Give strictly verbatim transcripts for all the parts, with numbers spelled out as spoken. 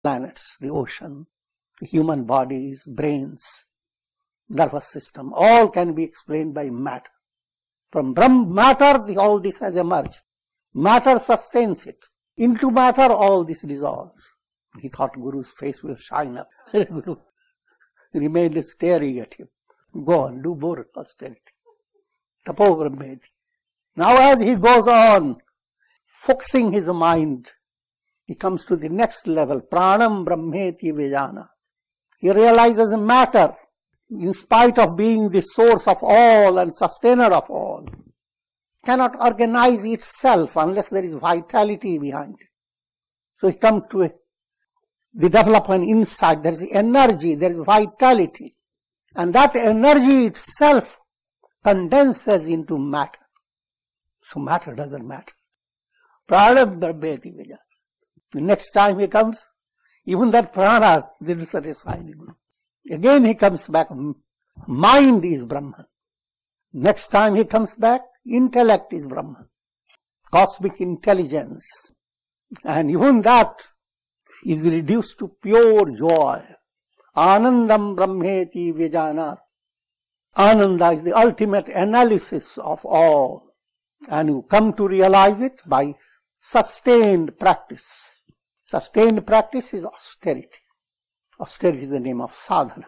planets, the ocean, the human bodies, brains, nervous system, all can be explained by matter. From Brahm matter, the, all this has emerged. Matter sustains it. Into matter, all this dissolves. He thought Guru's face will shine up. Guru remained staring at him. Go on, do more austerity. Tapo Brahmeti. Now as he goes on, focusing his mind, he comes to the next level. Pranam Brahmeti Vijana. He realizes matter, in spite of being the source of all and sustainer of all, cannot organize itself unless there is vitality behind it. So he comes to a, the development inside. There is energy, there is vitality. And that energy itself condenses into matter. So matter doesn't matter. Pranam Brahmeti Vijana. The next time he comes, even that prana didn't satisfy him. Again he comes back, mind is Brahman. Next time he comes back, intellect is Brahman. Cosmic intelligence. And even that is reduced to pure joy. Anandam Brahmeti Vijana. Ananda is the ultimate analysis of all. And you come to realize it by sustained practice. Sustained practice is austerity. Austerity is the name of sadhana.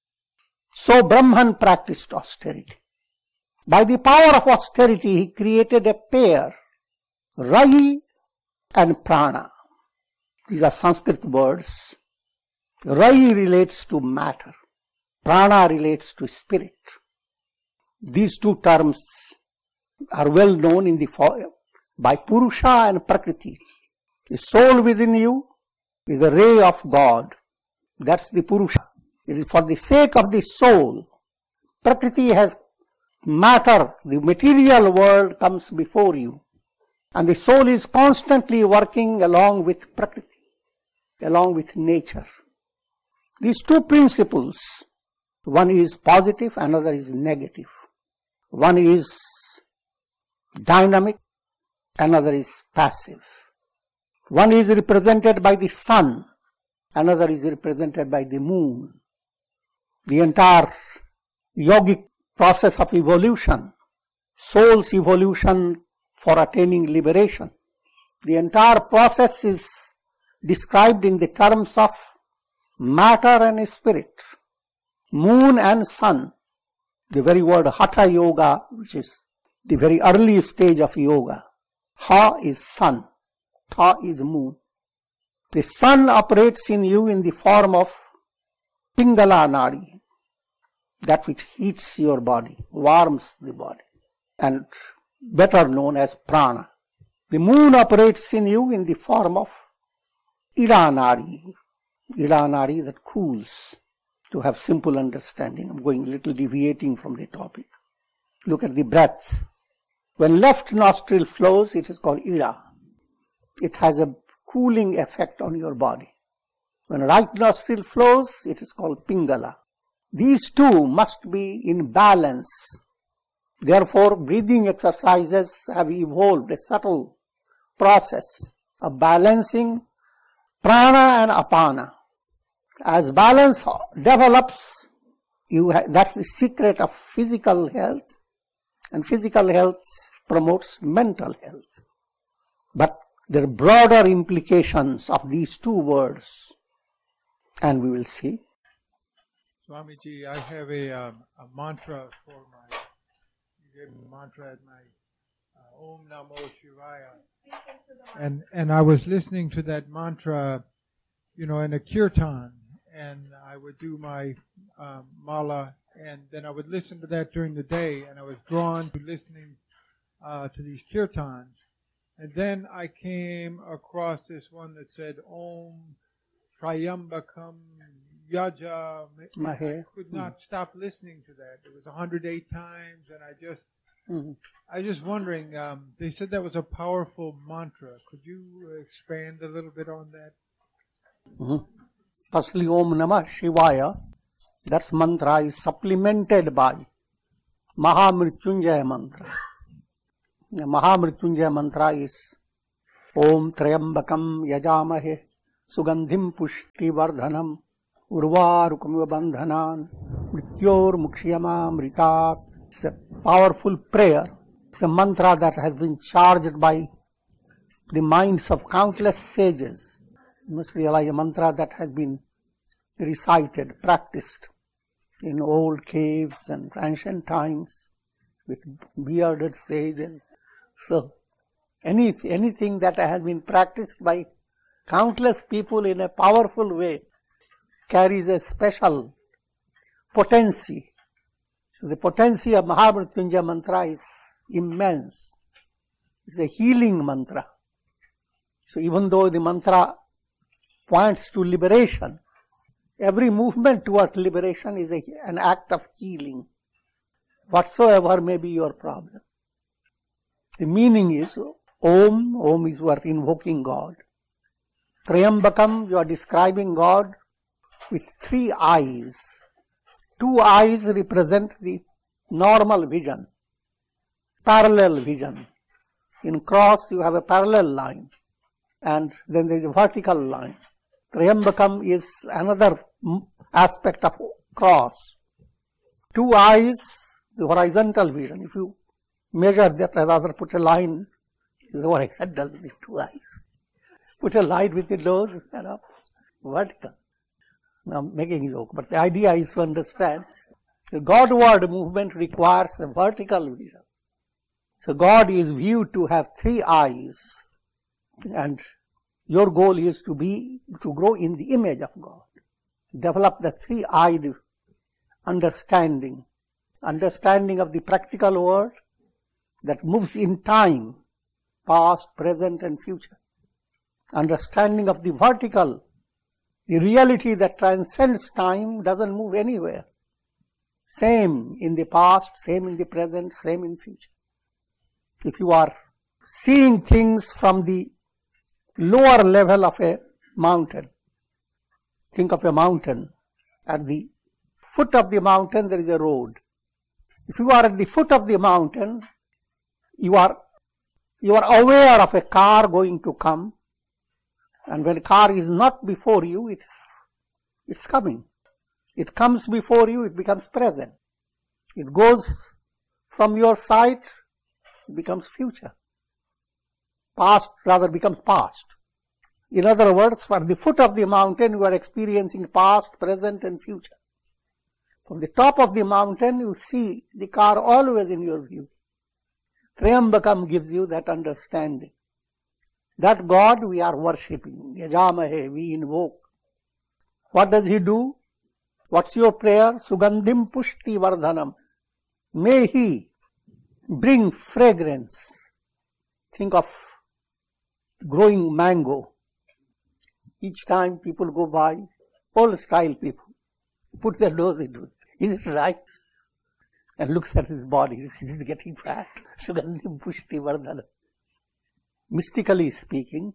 So Brahman practiced austerity. By the power of austerity, he created a pair, Rahi and Prana. These are Sanskrit words. Rahi relates to matter. Prana relates to spirit. These two terms are well known in the by Purusha and Prakriti. The soul within you is a ray of God. That's the Purusha. It is for the sake of the soul. Prakriti has matter. The material world comes before you. And the soul is constantly working along with Prakriti, along with nature. These two principles, one is positive, another is negative. One is dynamic, another is passive. One is represented by the sun, another is represented by the moon. The entire yogic process of evolution, soul's evolution for attaining liberation, the entire process is described in the terms of matter and spirit, moon and sun. The very word Hatha Yoga, which is the very early stage of yoga. Ha is sun, Ta is moon. The sun operates in you in the form of Pingala Nadi, that which heats your body, warms the body, and better known as Prana. The moon operates in you in the form of Ida Nadi, Ida Nadi that cools. To have simple understanding, I'm going a little deviating from the topic. Look at the breath. When left nostril flows, it is called Ida. It has a cooling effect on your body. When right nostril flows, it is called Pingala. These two must be in balance. Therefore, breathing exercises have evolved a subtle process of balancing prana and apana. As balance develops, you ha- that's the secret of physical health, and physical health promotes mental health. But there are broader implications of these two words, and we will see. Swamiji, I have a, um, a mantra for my, you gave me a mantra at my uh, Om Namo Shivaya. And, and I was listening to that mantra, you know, in a kirtan. And I would do my uh, mala, and then I would listen to that during the day, and I was drawn to listening uh, to these kirtans. And then I came across this one that said, Om Trayambakam Yaja. I could not stop listening to that. It was one hundred eight times, and I just, mm-hmm. I was just wondering, um, they said that was a powerful mantra. Could you expand a little bit on that? Mm-hmm. Firstly, Om Namah Shivaya, that mantra is supplemented by Mahamrityunjaya mantra. The Mahamrityunjaya mantra is Om Trayambakam Yajamahe Sugandhim pushti vardhanam urvarukamiva bandhanan mrityor mukshiyamamritat. It's a powerful prayer. It's a mantra that has been charged by the minds of countless sages. You must realize a mantra that has been recited, practiced in old caves and ancient times with bearded sages. So, any, anything that has been practiced by countless people in a powerful way carries a special potency. So, the potency of Mahamrityunjaya mantra is immense. It's a healing mantra. So, even though the mantra points to liberation, every movement towards liberation is a, an act of healing, whatsoever may be your problem. The meaning is Om. Om is you are invoking God. Trayambakam, you are describing God with three eyes. Two eyes represent the normal vision, parallel vision. In cross you have a parallel line and then there is a vertical line. Trayambakam is another aspect of cross. Two eyes, the horizontal vision. If you measure that, or rather put a line, the horizontal with the two eyes. Put a line with the nose, you know, vertical. Now I'm making a joke, but the idea is to understand the Godward movement requires a vertical vision. So God is viewed to have three eyes, and your goal is to be, to grow in the image of God. Develop the three-eyed understanding. Understanding of the practical world that moves in time, past, present and future. Understanding of the vertical, the reality that transcends time, doesn't move anywhere. Same in the past, same in the present, same in future. If you are seeing things from the lower level of a mountain, think of a mountain. At the foot of the mountain there is a road. If you are at the foot of the mountain, you are, you are aware of a car going to come, and when a car is not before you, it's, it's coming. It comes before you, it becomes present. It goes from your sight, it becomes future. Past rather becomes past. In other words, from the foot of the mountain you are experiencing past, present and future. From the top of the mountain you see the car always in your view. Trayambakam gives you that understanding. That God we are worshipping. Yajamahe, we invoke. What does he do? What's your prayer? Sugandhim pushti vardhanam. May he bring fragrance. Think of growing mango. Each time people go by, old style people, put their nose into it. Is it right? And looks at his body. He is getting fat. Sugandhim pushti vardhanam. Mystically speaking,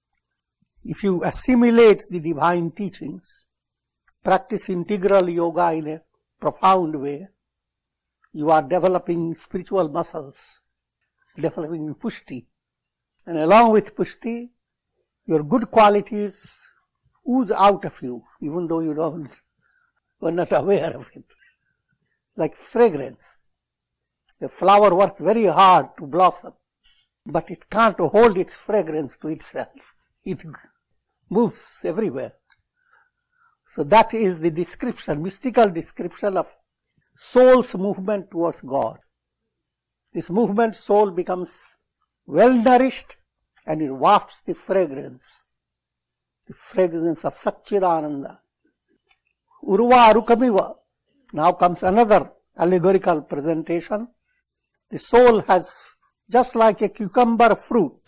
if you assimilate the divine teachings, practice integral yoga in a profound way, you are developing spiritual muscles, developing pushti. And along with pushti, your good qualities ooze out of you, even though you don't, you are not aware of it. Like fragrance. The flower works very hard to blossom, but it can't hold its fragrance to itself. It moves everywhere. So that is the description, mystical description of soul's movement towards God. This movement, soul becomes well nourished and it wafts the fragrance, the fragrance of Satchidananda. Urva Arukamiva. Now comes another allegorical presentation. The soul has, just like a cucumber fruit,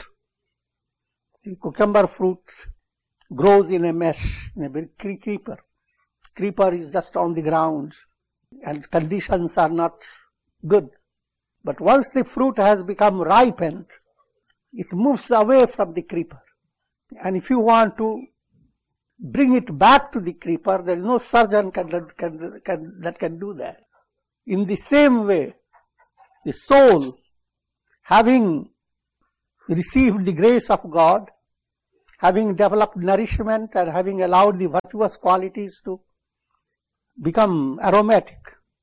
the cucumber fruit grows in a mesh, in a big creeper. Creeper is just on the ground and conditions are not good. But once the fruit has become ripened, it moves away from the creeper. And if you want to bring it back to the creeper, there is no surgeon can, can, can, that can do that. In the same way, the soul, having received the grace of God, having developed nourishment and having allowed the virtuous qualities to become aromatic,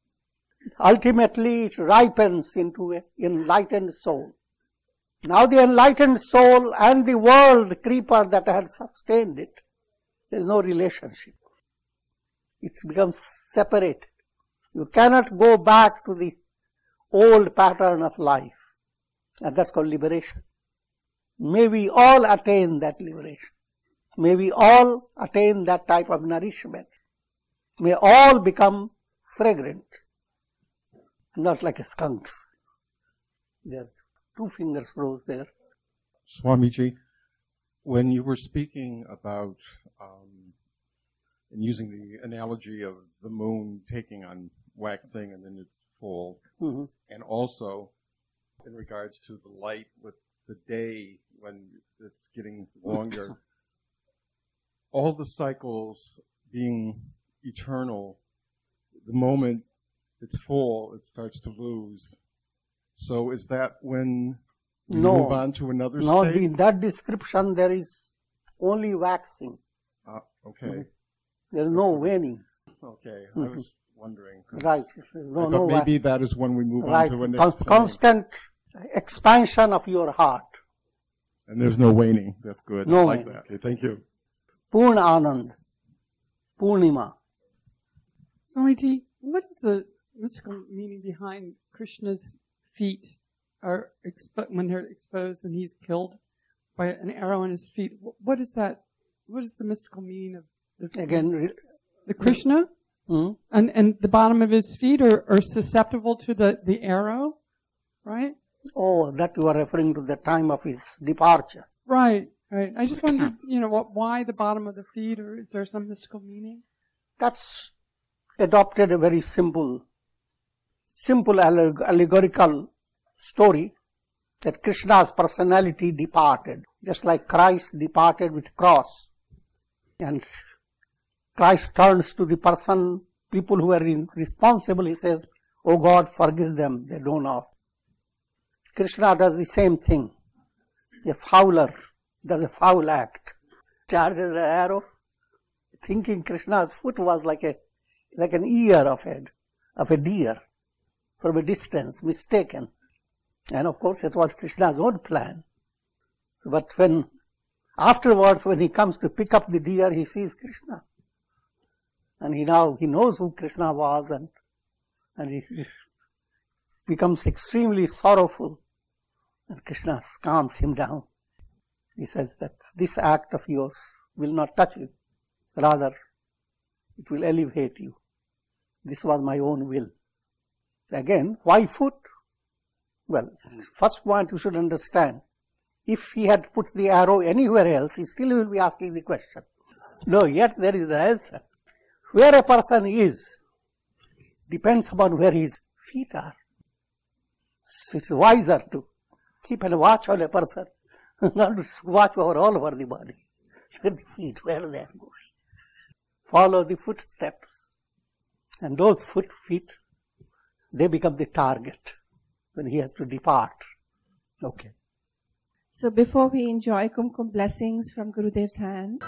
ultimately it ripens into an enlightened soul. Now the enlightened soul and the world creeper that had sustained it, there is no relationship. It becomes separated. You cannot go back to the old pattern of life. And that's called liberation. May we all attain that liberation. May we all attain that type of nourishment. May all become fragrant, not like a skunks. There are two fingers rose there. Swamiji, when you were speaking about um, and using the analogy of the moon taking on waxing and then its full, mm-hmm. and also in regards to the light with the day when it's getting longer, all the cycles being eternal, the moment it's full, it starts to lose. So is that when you no, move on to another no, state? No, in that description there is only waxing. Uh, okay. Mm-hmm. There is no waning. Okay, mm-hmm. I was wondering. Right. No, I thought no maybe wax. that is when we move right. on to a next Con- plane. Constant expansion of your heart. And there's no waning. That's good. No I like waning. that. Okay, thank you. Purna Anand. Purnima. Swamiji, what is the mystical meaning behind Krishna's feet are expo- when they're exposed and he's killed by an arrow in his feet? What is that? What is the mystical meaning of the Again, re- the Krishna? hmm? And and the bottom of his feet are, are susceptible to the, the arrow, right? Oh, that you are referring to the time of his departure. Right, right. I just wondered, you know, what, why the bottom of the feet, or is there some mystical meaning? That's adopted a very simple, simple alleg- allegorical story that Krishna's personality departed, just like Christ departed with cross. And Christ turns to the person, people who are in, responsible, he says, "Oh God, forgive them, they don't know." Krishna does the same thing. A fowler does a foul act, charges an arrow, thinking Krishna's foot was like a like an ear of a, of a deer from a distance, mistaken. And of course it was Krishna's own plan. But when, afterwards when he comes to pick up the deer, he sees Krishna. And he now, he knows who Krishna was, and, and he, he becomes extremely sorrowful. And Krishna calms him down. He says that this act of yours will not touch you. Rather, it will elevate you. This was my own will. Again, why foot? Well, first point you should understand, if he had put the arrow anywhere else, he still will be asking the question. No, yet there is the answer. Where a person is depends upon where his feet are. So it's wiser to keep a watch on a person, not to watch over all over the body. Look at the feet, where they are going. Follow the footsteps. And those foot feet, they become the target when he has to depart. Okay. So before we enjoy Kumkum blessings from Gurudev's hand.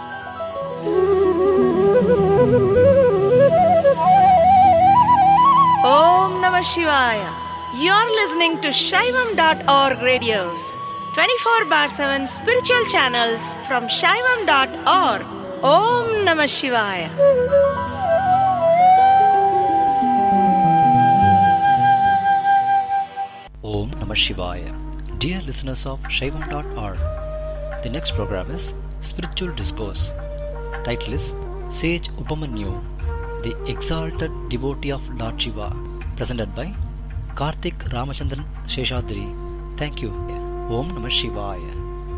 Om Namah Shivaya. You're listening to Shaivam dot org radios, twenty-four bar seven spiritual channels from Shaivam dot org. Om Namah Shivaya. Om Namah Shivaya. Dear listeners of Shaivam dot org, the next program is Spiritual Discourse. Title is Sage Upamanyu, the Exalted Devotee of Lord Shiva, presented by Karthik Ramachandran Sheshadri. Thank you. Om Namah Shivaya.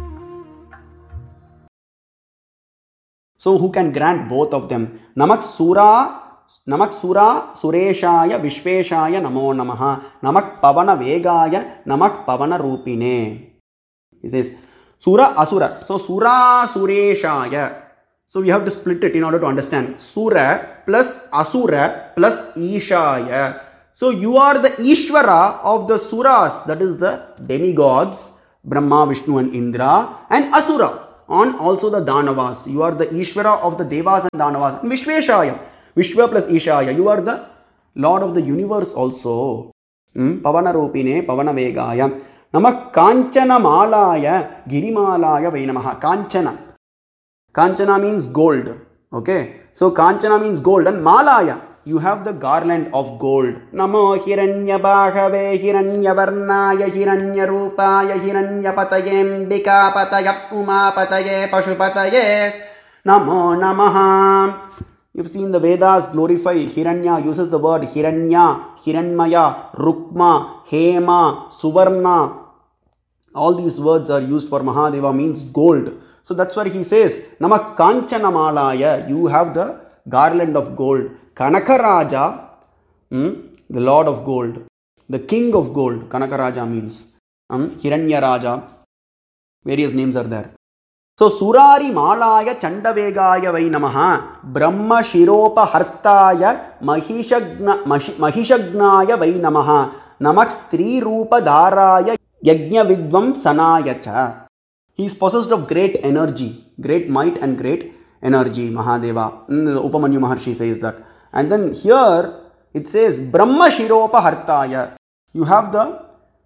So who can grant both of them? Namak Sura, Namak Sura Sureshaya Vishveshaya Namo Namaha, Namak Pavana Vegaya, Namak Pavana Rupine. He says Sura Asura. So Sura Sureshaya. So we have to split it in order to understand. Sura plus Asura plus Ishaya. So you are the Ishvara of the Suras, that is the demigods, Brahma, Vishnu and Indra, and Asura on also the Danavas. You are the Ishvara of the Devas and Danavas. And Vishveshaya. Vishwa plus Ishaya. You are the Lord of the universe also. Hmm? Pavana Rupine, Pavana Vegaya. Namak Kanchana Malaya, Girimalaya Vainamaha. Kanchana. Kanchana means gold. Okay. So Kanchana means gold. And Malaya, you have the garland of gold. Namo Hiranya Bhagave, Hiranya Varnaya, Hiranya Rupaya, Hiranya Patayem, Bika Patayap, Uma Pataye, Pashupataye. Namo Namaha. You've seen the Vedas glorify Hiranya, uses the word Hiranya, Hiranmaya, Rukma, Hema, Suvarna. All these words are used for Mahadeva, means gold. So that's where he says, Namak Kanchana Malaya, you have the garland of gold. Kanakaraja, hmm, the Lord of gold, the King of gold. Kanakaraja means um, Hiranya Raja. Various names are there. So Surari Malaya Chandavegaya Vai Namaha, Brahma Shiropa Hartaya Mahishagna, Mahishagnaya Vai Namaha, Namak Stri Rupa Dharaya Yajna Vidvam Sanayacha. He is possessed of great energy, great might and great energy, Mahadeva. Upamanyu Maharshi says that. And then here it says Brahma Shiropa Hartaya. You have the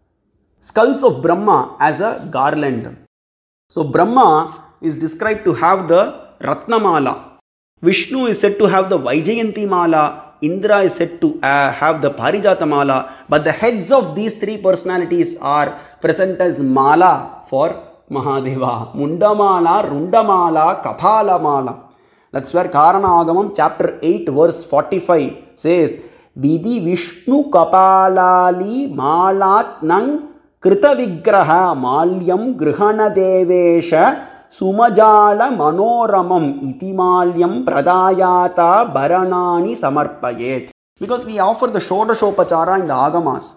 skulls of Brahma as a garland. So Brahma is described to have the Ratnamala. Vishnu is said to have the Vaijayanti Mala. Indra is said to uh, have the Parijata Mala. But the heads of these three personalities are present as Mala for Mahadeva. Mundamala, Rundamala, Kapala Mala. That's where Karana Agamam chapter eight verse forty-five says, Vidhi Vishnu Kapalali Malat Nang Krita Vigraha Malyam Grihana Devesha Sumajala Manoramam Iti Malyam Pradayata Baranani Samarpayet. Because we offer the Shodashopachara in the Agamas.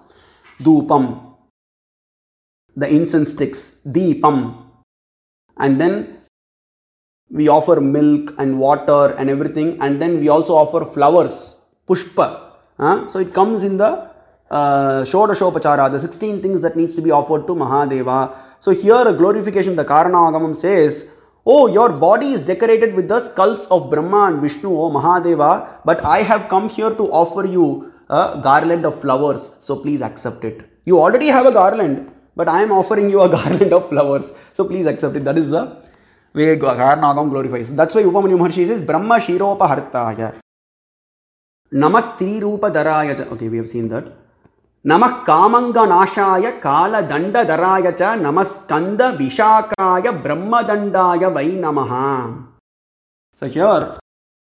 Dupam, the incense sticks, Deepam, and then we offer milk and water and everything, and then we also offer flowers, Pushpa. Uh, so it comes in the uh, Shodashopachara, the sixteen things that needs to be offered to Mahadeva. So here a glorification, the Karana Agamam says, oh, your body is decorated with the skulls of Brahma and Vishnu, oh Mahadeva, but I have come here to offer you a garland of flowers, so please accept it. You already have a garland, but I am offering you a garland of flowers, so please accept it. That is the way Karanagam glorifies. That's why Upamanyu Maharshi says, Brahma Shiropa Hartaya. Namastri Rupa Dharaya. Okay, we have seen that. Namah Kamanga Nashaya Kala Danda Dharaya Cha Namaskanda Vishakaya Brahma Dandaya Vai Namaha. So here,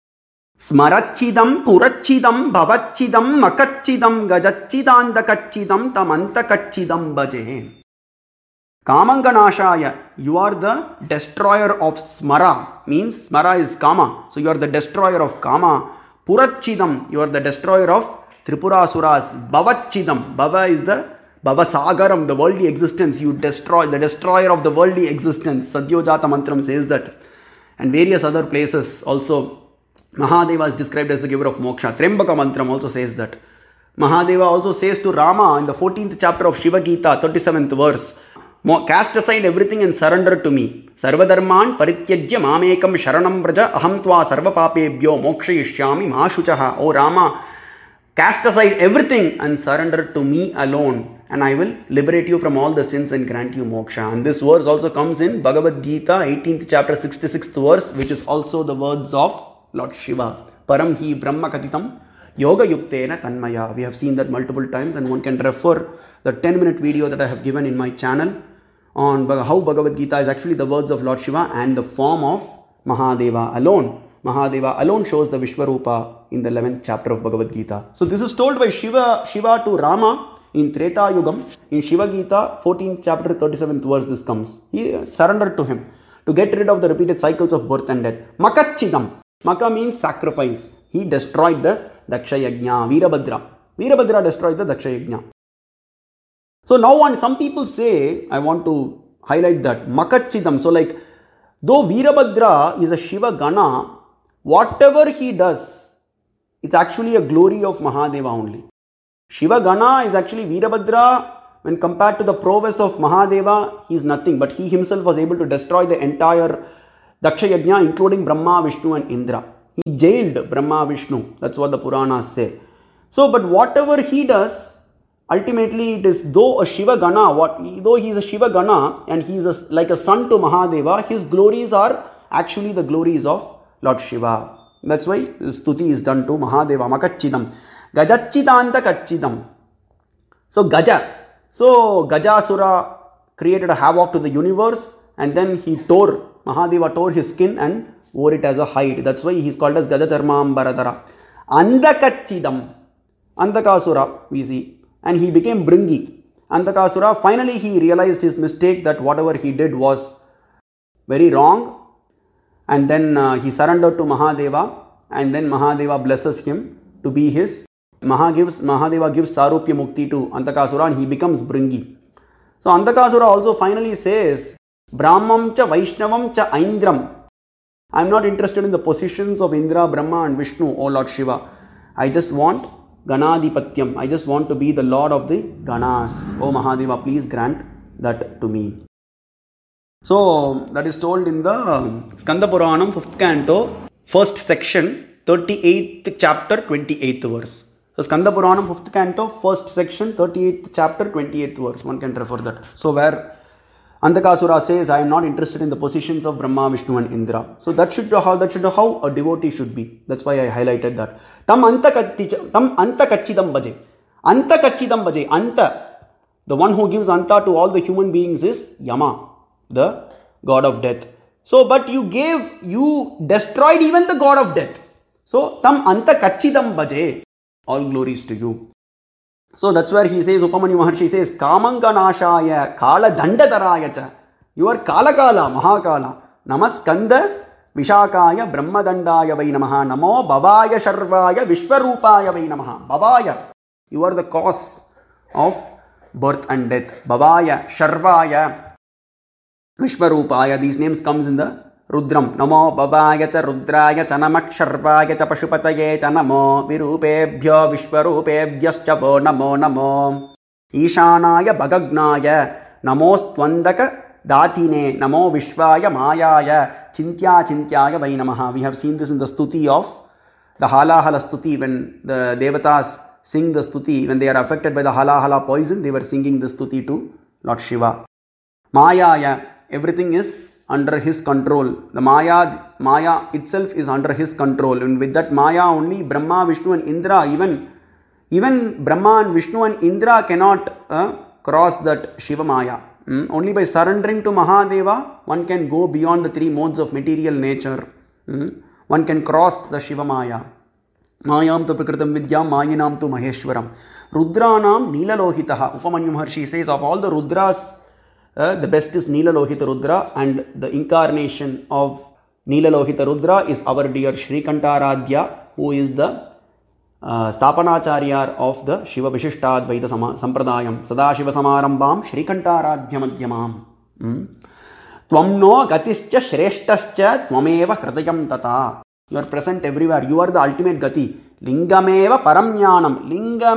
Smarachidam Purachidam Bhavachidam Makachidam Gajachidandakachidam Tamantakachidam Bhaje. Kamanganashaya, you are the destroyer of Smara, means Smara is Kama, so you are the destroyer of Kama. Purachidam, you are the destroyer of Tripurasuras. Bhavachidam, Bhava is the Bhavasagaram, the worldly existence, you destroy, the destroyer of the worldly existence. Sadyojata Mantram says that. And various other places also, Mahadeva is described as the giver of moksha. Trembaka Mantram also says that. Mahadeva also says to Rama in the fourteenth chapter of Shiva Gita, thirty-seventh verse, cast aside everything and surrender to me. Sarvadharman parityajya mamekam sharanam vraja aham tva sarva papebhyo mokshayishyami mashuchaha. O Rama, cast aside everything and surrender to me alone, and I will liberate you from all the sins and grant you moksha. And this verse also comes in Bhagavad Gita, eighteenth chapter, sixty-sixth verse, which is also the words of Lord Shiva. Param hi brahma katitam yoga yuktena tanmaya. We have seen that multiple times, and one can refer the ten minute video that I have given in my channel on how Bhagavad Gita is actually the words of Lord Shiva and the form of Mahadeva alone. Mahadeva alone shows the Vishwarupa in the eleventh chapter of Bhagavad Gita. So this is told by Shiva, Shiva to Rama in Treta Yugam. In Shiva Gita, fourteenth chapter, thirty-seventh verse this comes. He surrendered to him to get rid of the repeated cycles of birth and death. Makachidam. Maka means sacrifice. He destroyed the Daksha Yajna, Veerabhadra. Veerabhadra destroyed the Daksha Yajna. So now when some people say, I want to highlight that, Makachidam. So like, though Veerabhadra is a Shiva Gana, whatever he does, it's actually a glory of Mahadeva only. Shiva Gana is actually Veerabhadra when compared to the prowess of Mahadeva, he is nothing. But he himself was able to destroy the entire Daksha Yajna, including Brahma, Vishnu and Indra. He jailed Brahma, Vishnu. That's what the Puranas say. So, but whatever he does, ultimately it is, though a Shiva Gana, what, though he is a Shiva Gana and he is a, like a son to Mahadeva, his glories are actually the glories of Lord Shiva. That's why this stuti is done to Mahadeva. Makachidam. Gajachidanta Kachidam. So Gaja. So Gajasura created a havoc to the universe and then he tore, Mahadeva tore his skin and wore it as a hide. That's why he is called as Gajacharmam Baradara. Andakachidam. Andakasura we see. And he became Bringi. Andakasura, finally he realized his mistake, that whatever he did was very wrong. And then uh, he surrendered to Mahadeva, and then Mahadeva blesses him to be his. Maha gives, Mahadeva gives Sarupya Mukti to Andakasura and he becomes Bringi. So Andakasura also finally says, Brahmam cha Vaishnavam cha Aindram. I am not interested in the positions of Indra, Brahma and Vishnu, O Lord Shiva. I just want Ganadipatyam. I just want to be the Lord of the Ganas. O Mahadeva, please grant that to me. So, that is told in the Skanda Puranam, fifth canto, first section, thirty-eighth chapter, twenty-eighth verse. So, Skanda Puranam, fifth canto, first section, thirty-eighth chapter, twenty-eighth verse. One can refer that. So, where Andakasura says, I am not interested in the positions of Brahma, Vishnu and Indra. So, that should how that should how a devotee should be. That's why I highlighted that. Tam anta tam anta kachidam bhaje. Anta kachidam bhaje. Anta. The one who gives anta to all the human beings is Yama, the god of death. So, but you gave, you destroyed even the god of death. So, tam anta kachidam bhaje. All glories to you. So, that's where he says, Upamanyu Maharshi says, Kamanganashaya Kala Dandataraya cha. You are Kala Kala, Mahakala. Namaskanda Vishakaya Brahmadandaya Vai Namaha. Namo Bhavaya Sharvaya Vishwarupaya Vai Namaha. Bhavaya. You are the cause of birth and death. Bhavaya Sharvaya Vishwarupaya. These names comes in the Rudram. Namo Bhavaya cha Rudraya cha Namak Sharvaya cha Pashupataye cha Namo Virupebhyo Vishwarupebhyascha vo Namo Namo Ishanaya Bhagagnaya Namostvandaka Datine Namo Vishvaya Mayaya Chintya Chintyaya Vai Namaha. We have seen this in the stuti of the Halahala stuti, when the Devatas sing the stuti, when they are affected by the Halahala poison, they were singing the stuti to Lord Shiva. Mayaya, everything is under his control. The Maya, Maya itself is under his control. And with that Maya only, Brahma, Vishnu and Indra, even, even Brahma and Vishnu and Indra cannot uh, cross that Shiva Maya. Mm? Only by surrendering to Mahadeva, one can go beyond the three modes of material nature. Mm? One can cross the Shiva Maya. Mayam tu prakritam vidyam, mayinam tu maheshwaram. Rudranam Nilalohitaha. Upamanyu Maharshi says, of all the Rudras, Uh, the best is Nilalohita Rudra, and the incarnation of Nilalohita Rudra is our dear Shri Kantaradhya, who is the uh, Sthapanacharya of the Shiva Vishishtadvaita Sampradayam. Sadashiva Samarambam Shri Kantaradhya Madhyamam. Tvam no gatischa shreshtascha tvameva hridayam tata. You are present everywhere. You are the ultimate gati. Lingameva paramjnanam. Lingam